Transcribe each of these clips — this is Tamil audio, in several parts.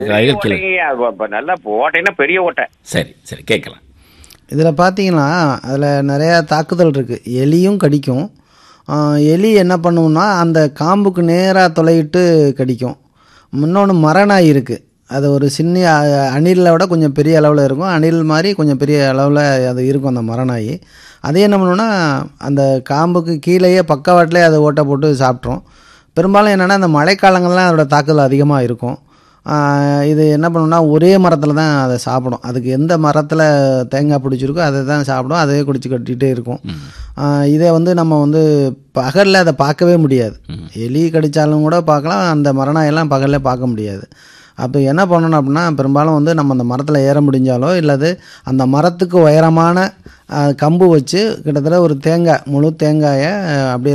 காய்கள் கீழே. நல்லா ஓட்டைன்னா பெரிய ஓட்டை. சரி சரி கேட்கலாம். இதில் பார்த்தீங்கன்னா அதில் நிறையா தாக்குதல் இருக்குது. எலியும் கடிக்கும். எலி என்ன பண்ணுவோம்னா அந்த காம்புக்கு நேராக துளையிட்டு கடிக்கும். இன்னொன்று மரநாய் இருக்குது. அது ஒரு சின்ன அணிலை விட கொஞ்சம் பெரிய அளவில் இருக்கும். அணில் மாதிரி கொஞ்சம் பெரிய அளவில் அது இருக்கும் அந்த மரநாய். அதே என்ன பண்ணுவோன்னா அந்த காம்புக்கு கீழேயே பக்கவாட்டிலே அதை ஓட்டை போட்டு சாப்பிட்ரும். பெரும்பாலும் என்னென்னா அந்த மழைக்காலங்கள்லாம் அதோட தாக்குதல் அதிகமாக இருக்கும். இது என்ன பண்ணுன்னா ஒரே மரத்தில் தான் அதை சாப்பிடும். அதுக்கு எந்த மரத்தில் தேங்காய் பிடிச்சிருக்கோ அதை தான் சாப்பிடும். அதையே குடிச்சு கட்டிகிட்டே இருக்கும். இதை வந்து நம்ம வந்து பகலில் அதை பார்க்கவே முடியாது. எலி கடித்தாலும் கூட பார்க்கலாம், அந்த மரநாயெல்லாம் பகலில் பார்க்க முடியாது. அப்போ என்ன பண்ணணும் அப்படின்னா பெரும்பாலும் வந்து நம்ம அந்த மரத்தில் ஏற முடிஞ்சாலோ இல்லது அந்த மரத்துக்கு உயரமான கம்பு வச்சு கிட்டத்தட்ட ஒரு தேங்காய் முழு தேங்காயை அப்படியே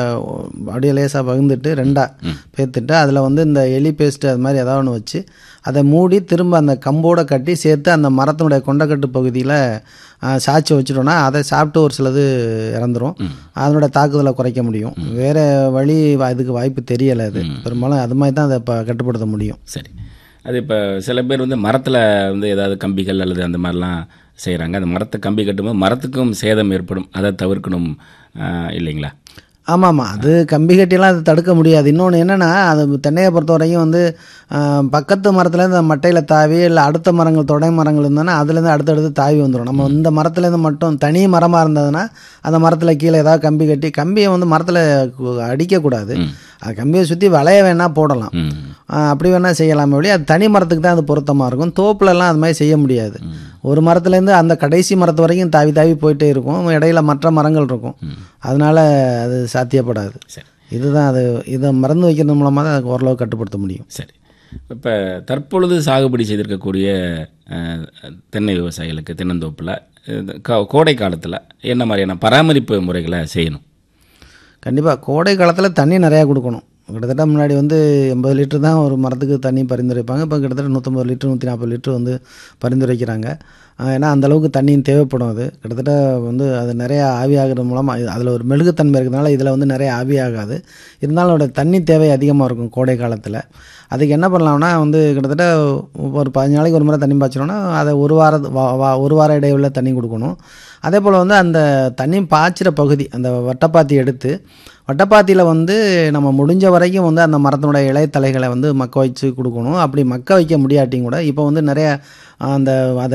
லேசாக பகிர்ந்துட்டு ரெண்டாக பேர்த்துட்டு அதில் வந்து இந்த எலி பேஸ்ட்டு அது மாதிரி ஏதாவது ஒன்று வச்சு அதை மூடி திரும்ப அந்த கம்போடு கட்டி சேர்த்து அந்த மரத்தினுடைய கொண்டக்கட்டு பகுதியில் சாய்ச்சி வச்சுட்டோன்னா அதை சாப்பிட்டு ஒரு சிலது இறந்துடும். அதனோட தாக்குதலை குறைக்க முடியும். வேறு வழி அதுக்கு வாய்ப்பு தெரியலை. அது பெரும்பாலும் அது மாதிரி தான் அதை இப்போ கட்டுப்படுத்த முடியும். சரி, அது இப்போ சில பேர் வந்து மரத்தில் வந்து ஏதாவது கம்பிகள் அல்லது அந்த மாதிரிலாம் செய்கிறாங்க. அந்த மரத்தை கம்பி கட்டும்போது மரத்துக்கும் சேதம் ஏற்படும், அதை தவிர்க்கணும் இல்லைங்களா? ஆமாம், அது கம்பி கட்டியெல்லாம் அதை தடுக்க முடியாது. இன்னொன்று என்னென்னா அது தென்னையை பொறுத்த வரைக்கும் வந்து பக்கத்து மரத்துலேருந்து அந்த மட்டையில் தாவி இல்லை அடுத்த மரங்கள் தொடை மரங்கள் இருந்ததுன்னா அதுலேருந்து அடுத்தடுத்து தாவி வந்துடும். நம்ம இந்த மரத்துலேருந்து மட்டும் தனி மரமாக இருந்ததுன்னா அந்த மரத்தில் கீழே ஏதாவது கம்பி கட்டி கம்பியை வந்து மரத்தில் அடிக்கக்கூடாது. அது கம்பியை சுற்றி வளைய வேணால் போடலாம், அப்படி வேணால் செய்யலாமே ஒழிய அது தனி மரத்துக்கு தான் அது பொருத்தமாக இருக்கும். தோப்புலலாம் அது மாதிரி செய்ய முடியாது. ஒரு மரத்துலேருந்து அந்த கடைசி மரத்து வரைக்கும் தாவி தாவி போயிட்டே இருக்கும். இடையில மற்ற மரங்கள் இருக்கும். அதனால் அது சாத்தியப்படாது. இதுதான் அது. இதை மறந்து வைக்கிறது மூலமாக தான் அதுக்கு ஓரளவு கட்டுப்படுத்த முடியும். சரி, இப்போ தற்பொழுது சாகுபடி செய்திருக்கக்கூடிய தென்னை விவசாயிகளுக்கு தென்னந்தோப்பில் கோடை காலத்தில் என்ன மாதிரியான பராமரிப்பு முறைகளை செய்யணும்? கண்டிப்பாக கோடை காலத்தில் தண்ணி நிறையா கொடுக்கணும். கிட்டத்தட்ட முன்னாடி வந்து 80 லிட்டர் தான் ஒரு மரத்துக்கு தண்ணி பரிந்துரைப்பாங்க. இப்போ கிட்டத்தட்ட 150 லிட்டர் 140 லிட்டர் வந்து பரிந்துரைக்கிறாங்க. ஏன்னா அந்தளவுக்கு தண்ணியும் தேவைப்படும். அது கிட்டத்தட்ட வந்து அது நிறையா ஆவியாகிறது மூலமாக அதில் ஒரு மெழுகுத்தன்மை இருக்கிறதுனால இதில் வந்து நிறைய ஆவியாகாது. இருந்தாலும் அதோட தண்ணி தேவை அதிகமாக இருக்கும் கோடை காலத்தில். அதுக்கு என்ன பண்ணலாம்னா வந்து கிட்டத்தட்ட ஒரு 15 நாளைக்கு ஒரு முறை தண்ணி பாய்ச்சினோன்னா அதை ஒரு வார இடைவெளியில் தண்ணி கொடுக்கணும். அதே போல் வந்து அந்த தண்ணி பாய்ச்சிற பகுதி அந்த வட்டப்பாத்தி எடுத்து வட்டப்பாத்தியில் வந்து நம்ம முடிஞ்ச வரைக்கும் வந்து அந்த மரத்தினுடைய இலைத்தலைகளை வந்து மக்க வச்சு கொடுக்கணும். அப்படி மக்க வைக்க முடியாட்டியும் கூட இப்போ வந்து நிறைய அந்த அதை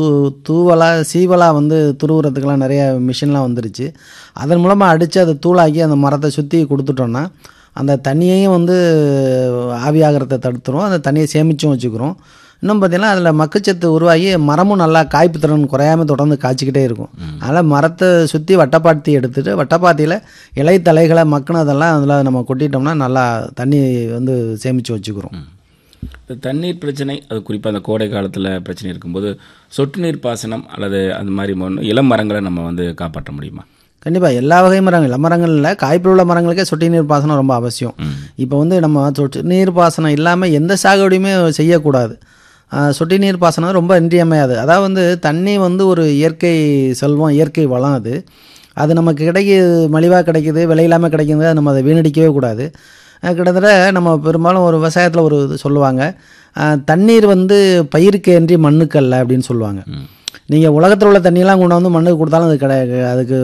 சீவலாக வந்து துருவுறதுக்கெலாம் நிறைய மிஷின்லாம் வந்துருச்சு. அதன் மூலமாக அடித்து அதை தூளாக்கி அந்த மரத்தை சுற்றி கொடுத்துட்டோன்னா அந்த தண்ணியையும் வந்து ஆவியாகிறத தடுத்துரும், அந்த தண்ணியை சேமிச்சும் வச்சுக்கிறோம். இன்னும் பார்த்திங்கன்னா அதில் மக்குச்சத்து உருவாகி மரமும் நல்லா காய்ப்பு திறன் குறையாமல் தொடர்ந்து காய்ச்சிக்கிட்டே இருக்கும். அதனால் மரத்தை சுற்றி வட்டப்பாத்தி எடுத்துகிட்டு வட்டப்பாத்தியில் இலைத்தலைகளை மக்குனதெல்லாம் அதில் நம்ம கொட்டிட்டோம்னா நல்லா தண்ணி வந்து சேமித்து வச்சுக்கிறோம். இந்த தண்ணீர் பிரச்சனை அது குறிப்பாக அந்த கோடை காலத்தில் பிரச்சனை இருக்கும்போது சொட்டு நீர் பாசனம் அல்லது அந்த மாதிரி இளம் மரங்களை நம்ம வந்து காப்பாற்ற முடியுமா? கண்டிப்பாக எல்லா வகை மரங்கள் இளமரங்கள் இல்லை, காய்ப்பில் உள்ள மரங்களுக்கே சொட்டு நீர் பாசனம் ரொம்ப அவசியம். இப்போ வந்து நம்ம சொட்டு நீர் பாசனம் இல்லாமல் எந்த சாகுபடியுமே செய்யக்கூடாது. சொட்டு நீர் பாசனம் ரொம்ப இன்றியமையாது. அதாவது வந்து தண்ணி வந்து ஒரு இயற்கை செல்வம், இயற்கை வளம். அது நமக்கு மலிவாக கிடைக்குது, விலையில்லாமல் கிடைக்குது, நம்ம அதை வீணடிக்கவே கூடாது. கிட்டத்தட்ட நம்ம பெரும்பாலும் ஒரு விவசாயத்தில் ஒரு இது சொல்லுவாங்க, தண்ணீர் வந்து பயிருக்கு அன்றி மண்ணுக்கல்ல அப்படின்னு சொல்லுவாங்க. நீங்கள் உலகத்தில் உள்ள தண்ணியெல்லாம் கொண்டு வந்து மண்ணுக்கு கொடுத்தாலும் அது கிடையாது,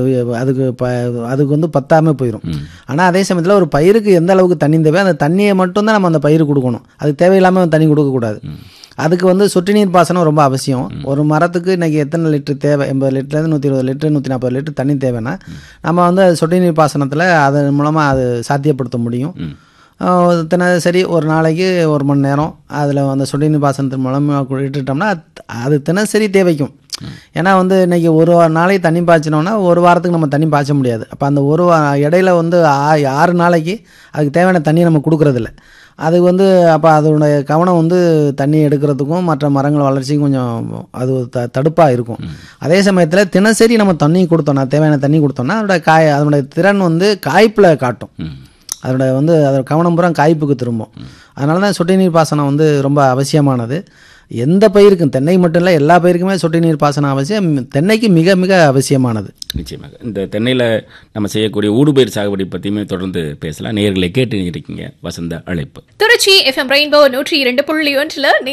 அதுக்கு வந்து பத்தாமல் போயிடும். ஆனால் அதே சமயத்தில் ஒரு பயிருக்கு எந்த அளவுக்கு தண்ணி தேவை அந்த தண்ணியை மட்டும்தான் நம்ம அந்த பயிருக்கு கொடுக்கணும். அதுக்கு தேவையில்லாமல் தண்ணி கொடுக்கக்கூடாது. அதுக்கு வந்து சொட்டு நீர் பாசனம் ரொம்ப அவசியம். ஒரு மரத்துக்கு இன்றைக்கி எத்தனை லிட்டர் தேவை, 80 லிட்டர்லேருந்து 120 லிட்டர் 140 லிட்டர் தண்ணி தேவைன்னா நம்ம வந்து சொட்டு நீர் பாசனத்தில் அதன் மூலமாக அது சாத்தியப்படுத்த முடியும். தினசரி ஒரு நாளைக்கு 1 மணி நேரம் அதில் அந்த சொட்டு நீர் பாசனத்தின் மூலமாக விட்டுட்டோம்னா அது தினசரி தேவைக்கும். ஏன்னா வந்து இன்றைக்கி ஒரு நாளைக்கு தண்ணி பாய்ச்சினோன்னா ஒரு வாரத்துக்கு நம்ம தண்ணி பாய்ச்ச முடியாது. அப்போ அந்த இடையில வந்து 6 நாளைக்கு அதுக்கு தேவையான தண்ணி நம்ம கொடுக்குறதில்ல. அது வந்து அப்போ அதோடைய கவனம் வந்து தண்ணி எடுக்கிறதுக்கும் மற்ற மரங்கள் வளர்ச்சிக்கும் கொஞ்சம் அது தடுப்பாக இருக்கும். அதே சமயத்தில் தினசரி நம்ம தண்ணி கொடுத்தோம்னா தேவையான தண்ணி கொடுத்தோம்னா அதனுடைய திறன் வந்து காய்ப்பில் காட்டும். அதோட கவனம் பூரா காய்ப்புக்கு திரும்பும். அதனால தான் சொட்டு நீர் பாசனம் வந்து ரொம்ப அவசியமானது. எந்த பயிருக்கும், தென்னை மட்டும் இல்லை எல்லா பயிருக்குமே சொட்டு நீர் பாசனம் அவசியம். தென்னைக்கு மிக மிக அவசியமானது. நிச்சயமாக இந்த தென்னையில் நம்ம செய்யக்கூடிய ஊடுபயிர் சாகுபடி பற்றியுமே தொடர்ந்து பேசலாம். நேயர்களை கேட்டு இருக்கீங்க வசந்த அழைப்பு. Trichy FM rainbow 102.1